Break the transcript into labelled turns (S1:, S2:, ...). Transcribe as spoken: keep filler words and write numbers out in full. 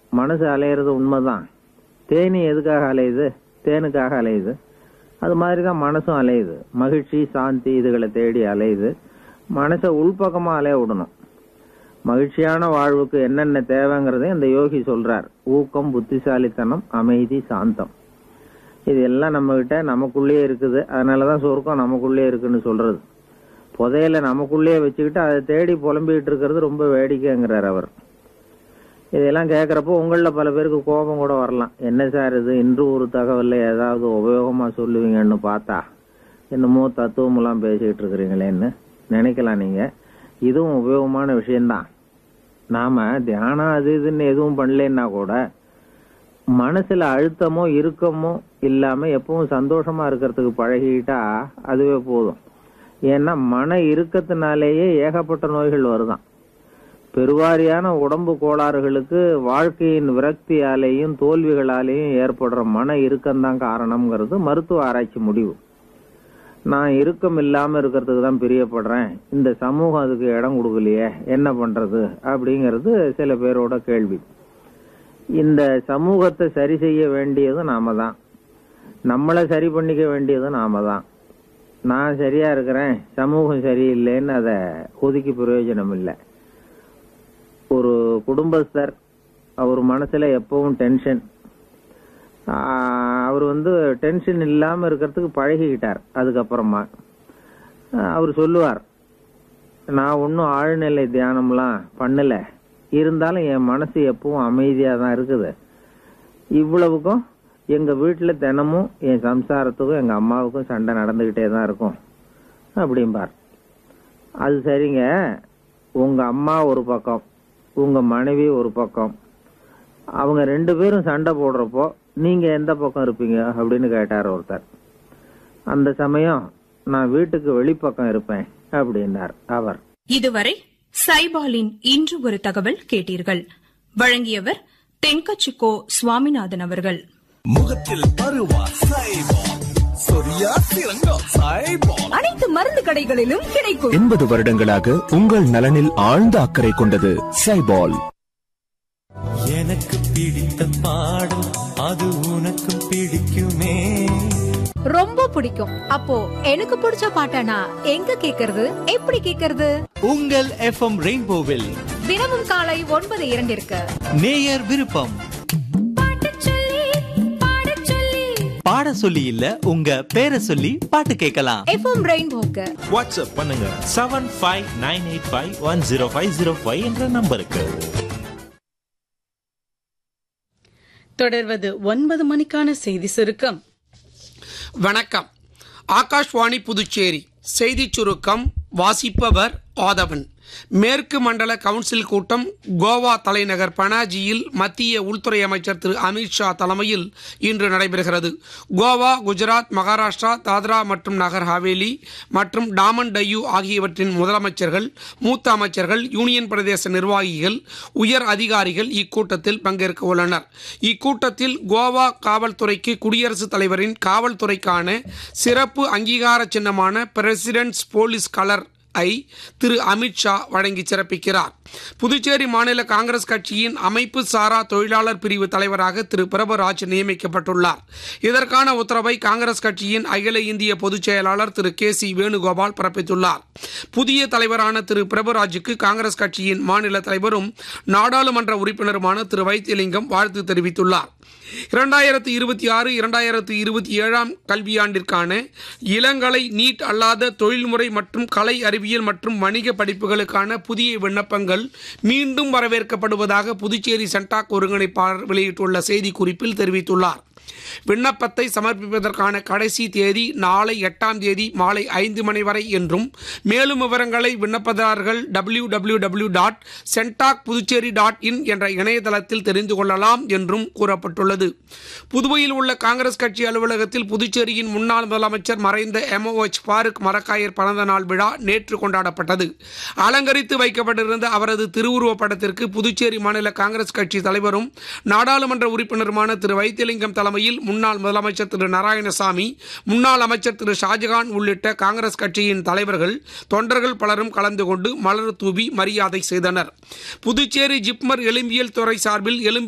S1: மனசு அலையிறது உண்மைதான். தேனி எதுக்காக அலையுது? தேனுக்காக அலையுது. அது மாதிரி தான் மனசும் அலையுது. மகிழ்ச்சி, சாந்தி இதுகளை தேடி அலையுது. மனசை உள்பக்கமா அலைய விடணும். மகிழ்ச்சியான வாழ்வுக்கு என்னென்ன தேவைங்கிறதையும் இந்த யோகி சொல்றார். ஊக்கம், புத்திசாலித்தனம், அமைதி, சாந்தம். இது எல்லாம் நம்ம கிட்ட நமக்குள்ளேயே இருக்குது. அதனாலதான் சொர்க்கம் நமக்குள்ளேயே இருக்குன்னு சொல்றது. புதையல நமக்குள்ளேயே வச்சுக்கிட்டு அதை தேடி புலம்பிக்கிட்டு இருக்கிறது ரொம்ப வேடிக்கைங்கிறார் அவர். இதெல்லாம் கேட்கறப்போ உங்களில் பல பேருக்கு கோபம் கூட வரலாம். என்ன சார் இது, இன்று ஒரு தகவல்ல ஏதாவது உபயோகமா சொல்லுவீங்கன்னு பார்த்தா என்னமோ தத்துவமெல்லாம் பேசிக்கிட்டு இருக்கிறீங்களேன்னு நினைக்கலாம் நீங்க. இதுவும் உபயோகமான விஷயம்தான். நாம தியானம் அது இதுன்னு எதுவும் பண்ணலன்னா கூட மனசுல அழுத்தமோ இறுக்கமோ இல்லாம எப்பவும் சந்தோஷமா இருக்கிறதுக்கு பழகிட்டா அதுவே போதும். ஏன்னா மன இறுக்கத்தினாலேயே ஏகப்பட்ட நோய்கள் வருதான். பெருவாரியான உடம்பு கோளாறுகளுக்கு வாழ்க்கையின் விரக்தியாலேயும் தோல்விகளாலேயும் ஏற்படுற மன இறுக்கம்தான் காரணம்ங்கிறது மருத்துவ ஆராய்ச்சி முடிவு. நான் இறுக்கம் இல்லாம இருக்கிறதுக்கு தான் பிரியப்படுறேன், இந்த சமூகம் அதுக்கு இடம் கொடுக்கலையே, என்ன பண்றது அப்படிங்கிறது சில பேரோட கேள்வி. இந்த சமூகத்தை சரி செய்ய வேண்டியதும் நாம தான், நம்மளை சரி பண்ணிக்க வேண்டியதும் நாம தான். நான் சரியா இருக்கிறேன், சமூகம் சரியில்லைன்னு அதை ஒதுக்கி பிரயோஜனம் இல்லை. ஒரு குடும்பஸ்தர், அவர் மனசுல எப்பவும் டென்ஷன். அவர் வந்து டென்ஷன் இல்லாம இருக்கிறதுக்கு பழகிக்கிட்டார். அதுக்கப்புறமா அவர் சொல்லுவார், நான் ஒன்னும் ஆழ்நிலை தியானம்லாம் பண்ணல, இருந்தாலும் என் மனசு எப்பவும் அமைதியா தான் இருக்குது. இவ்வளவுக்கும் எங்க வீட்டுல தினமும் என் சம்சாரத்துக்கும் எங்க அம்மாவுக்கும் சண்டை நடந்துகிட்டே தான் இருக்கும் அப்படிம்பார். அது சரிங்க, உங்க அம்மா ஒரு பக்கம், உங்க மனைவி ஒரு பக்கம், அவங்க ரெண்டு பேரும் சண்டை போடுறப்போ நீங்க எந்த பக்கம் இருப்பீங்க அப்படின்னு கேட்டார் ஒருத்தர். அந்த சமயம் நான் வீட்டுக்கு வெளிப்பக்கம் இருப்பேன் அப்படின்னார் அவர்.
S2: இதுவரை சைபாலின் இன்று ஒரு தகவல் கேட்டீர்கள். வழங்கியவர் தென்கச்சிக்கோ சுவாமிநாதன் அவர்கள்.
S3: முகத்தில் பருவா சைபால், சொரியா சிறங்கா சைபால்,
S4: அனைத்து மருந்து கடைகளிலும் கிடைக்கும்.
S5: எண்பது வருடங்களாக உங்கள் நலனில் ஆழ்ந்த அக்கறை கொண்டது சைபால்.
S3: எனக்கு பிடித்த பாடல் அது உனக்கு பிடிக்குமே.
S4: ரொம்ப பிடிக்கும். அப்போ எனக்கு பிடிச்ச பாட்டனா எங்க கேக்குறது, எப்படி கேக்குறது?
S6: உங்கள் எஃப்எம் ரெயின்போவில்
S4: தினமும் காலை ஒன்பது இரண்டிற்கு
S6: நேயர் விருப்பம். பாட சொல்லி இல்ல, உங்க பேரை சொல்லி பாட்டு கேட்கலாம்.
S4: எஃப்எம் ரெயின்போக்கு
S7: வாட்ஸ்அப் பண்ணுங்க seven five nine eight five one zero five zero five என்ற நம்பருக்கு.
S8: தொடர்வது ஒன்பது மணிக்கான செய்தி சுருக்கம்.
S9: வணக்கம். ஆகாஷ்வாணி புதுச்சேரி செய்தி சுருக்கம் வாசிப்பவர் ஆதவன். மேற்கு மண்டல கவுன்சில் கூட்டம் கோவா தலைநகர் பனாஜியில் மத்திய உள்துறை அமைச்சர் திரு அமித்ஷா தலைமையில் இன்று நடைபெறுகிறது. கோவா, குஜராத், மகாராஷ்டிரா, தாத்ரா மற்றும் நகர் ஹவேலி மற்றும் டாமன் டையூ ஆகியவற்றின் முதலமைச்சர்கள், மூத்த அமைச்சர்கள், யூனியன் பிரதேச நிர்வாகிகள், உயர் அதிகாரிகள் இக்கூட்டத்தில் பங்கேற்க உள்ளனர். இக்கூட்டத்தில் கோவா காவல்துறைக்கு குடியரசுத் தலைவரின் காவல்துறைக்கான சிறப்பு அங்கீகார சின்னமான பிரசிடென்ட்ஸ் போலீஸ் கலர் ஐ திரு அமித்ஷா வழங்கி சிறப்பிக்கிறார். புதுச்சேரி மாநில காங்கிரஸ் கட்சியின் அமைப்பு சாரா தொழிலாளர் பிரிவு தலைவராக திரு பிரபுராஜ் நியமிக்கப்பட்டுள்ளார். இதற்கான உத்தரவை காங்கிரஸ் கட்சியின் அகில இந்திய பொதுச் செயலாளர் திரு கே சி வேணுகோபால் பிறப்பித்துள்ளார். புதிய தலைவரான திரு பிரபுராஜுக்கு காங்கிரஸ் கட்சியின் மாநில தலைவரும் நாடாளுமன்ற உறுப்பினருமான திரு வைத்தியலிங்கம் வாழ்த்து தெரிவித்துள்ளார். இரண்டாயிரத்தி இருபத்தி ஆறு இரண்டாயிரத்தி இருபத்தி ஏழாம் கல்வியாண்டிற்கான இளங்கலை நீட் அல்லாத தொழில்முறை மற்றும் கலை அறிவியல் மற்றும் வணிக படிப்புகளுக்கான புதிய விண்ணப்பங்கள் மீண்டும் வரவேற்கப்படுவதாக புதுச்சேரி சென்டாக் ஒருங்கிணைப்பாளர் வெளியிட்டுள்ள செய்திக்குறிப்பில் தெரிவித்துள்ளார். விண்ணப்பத்தை சமர்ப்பிப்பதற்கான கடைசி தேதி நாளை எட்டாம் தேதி மாலை ஐந்து மணி வரை என்றும், மேலும் விவரங்களை விண்ணப்பதாரர்கள் W W W dot CENTAC Puducherry dot in என்ற இணையதளத்தில் தெரிந்து கொள்ளலாம் என்றும் கூறப்பட்டுள்ளது. புதுவையில் உள்ள காங்கிரஸ் கட்சி அலுவலகத்தில் புதுச்சேரியின் முன்னாள் முதலமைச்சர் மறைந்த M O H Farooq Marakkayar பிறந்த நாள் விழா நேற்று கொண்டாடப்பட்டது. அலங்கரித்து வைக்கப்பட்டிருந்த அவரது திருவுருவப் படத்திற்கு புதுச்சேரி மாநில காங்கிரஸ் கட்சி தலைவரும் நாடாளுமன்ற உறுப்பினருமான திரு வைத்தியலிங்கம் தலைமையில் முன்னாள் முதலமைச்சர் திரு நாராயணசாமி, முன்னாள் அமைச்சர் திரு ஷாஜகான் உள்ளிட்ட காங்கிரஸ் கட்சியின் தலைவர்கள், தொண்டர்கள் பலரும் கலந்து கொண்டு மலர் தூவி மரியாதை செய்தனர். புதுச்சேரி ஜிப்மர் எலும்பியல் துறை சார்பில் எலும்பு